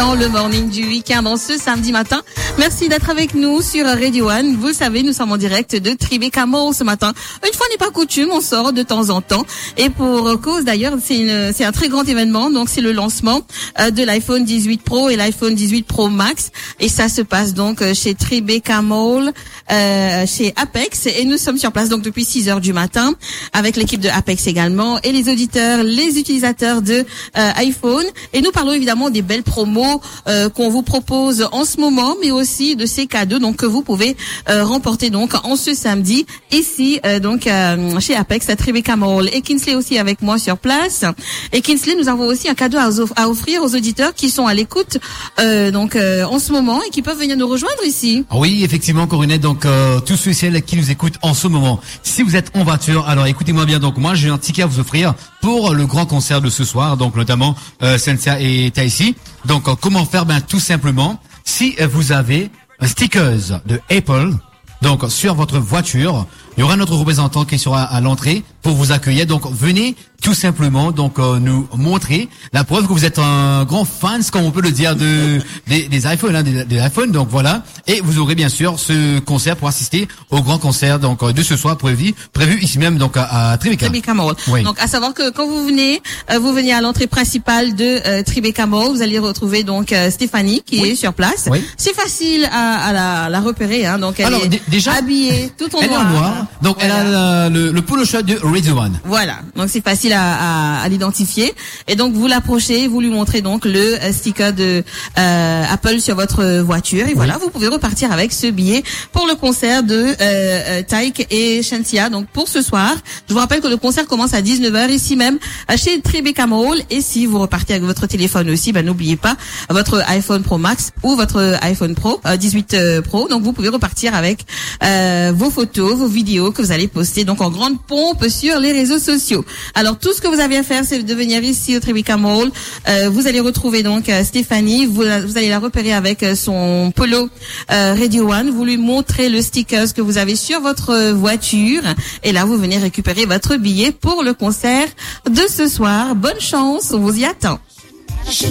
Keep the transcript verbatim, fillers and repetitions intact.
Dans le morning du week-end, en ce samedi matin. Merci d'être avec nous sur Radio One. Vous le savez, nous sommes en direct de Tribeca Mall ce matin. Une fois n'est pas coutume, on sort de temps en temps. Et pour cause d'ailleurs, c'est une, c'est un très grand événement. Donc c'est le lancement euh, de l'iPhone dix-huit Pro et l'iPhone dix-huit Pro Max. Et ça se passe donc chez Tribeca Mall, euh, chez Apex. Et nous sommes sur place donc depuis six heures du matin avec l'équipe de Apex également et les auditeurs, les utilisateurs de euh, iPhone. Et nous parlons évidemment des belles promos Euh, qu'on vous propose en ce moment, mais aussi de ces cadeaux donc que vous pouvez euh, remporter donc en ce samedi ici euh, donc euh, chez Apex à Tribeca Mall. Et Kinsley aussi avec moi sur place. Et Kinsley, nous avons aussi un cadeau à, à offrir aux auditeurs qui sont à l'écoute euh, donc euh, en ce moment et qui peuvent venir nous rejoindre ici. Oui, effectivement, Corinette. Donc euh, tous ceux et celles qui nous écoutent en ce moment, si vous êtes en voiture, alors écoutez-moi bien. Donc moi, j'ai un ticket à vous offrir pour le grand concert de ce soir, donc notamment euh, Cynthia et Taïsi. Donc euh, comment faire? Ben tout simplement, si vous avez un stickers de Apple, donc sur votre voiture, il y aura notre représentant qui sera à l'entrée pour vous accueillir. Donc venez tout simplement donc euh, nous montrer la preuve que vous êtes un grand fan, comme on peut le dire, de des, des iPhones, hein, des, des iPhones. Donc voilà, et vous aurez bien sûr ce concert pour assister au grand concert donc de ce soir prévu prévu ici même donc à, à Tribeca. Tribeca Mall. Oui. Donc à savoir que quand vous venez, euh, vous venez à l'entrée principale de euh, Tribeca Mall, vous allez retrouver donc euh, Stéphanie qui oui. est sur place. Oui. C'est facile à, à la, la repérer, hein. Donc elle Alors, est d- déjà, habillée tout en elle noir. est en noir. Donc Voilà. elle a le, le, le polo shirt de Radio One. Voilà, donc c'est facile à, à, à l'identifier. Et donc vous l'approchez, vous lui montrez donc le euh, sticker de euh, Apple sur votre voiture. Et oui. Voilà, vous pouvez repartir avec ce billet pour le concert de euh, euh, Taïk et Shantia. Donc pour ce soir, je vous rappelle que le concert commence à dix-neuf heures ici même chez Tribeca Mall. Et si vous repartez avec votre téléphone aussi, ben n'oubliez pas votre iPhone Pro Max ou votre iPhone Pro euh, dix-huit euh, Pro. Donc vous pouvez repartir avec euh, vos photos, vos vidéos que vous allez poster donc en grande pompe sur les réseaux sociaux. Alors tout ce que vous avez à faire, c'est de venir ici au Tribeca Mall. Euh, vous allez retrouver donc euh, Stéphanie. Vous, vous allez la repérer avec euh, son polo euh, Radio One. Vous lui montrez le sticker que vous avez sur votre voiture. Et là, vous venez récupérer votre billet pour le concert de ce soir. Bonne chance, on vous y attend.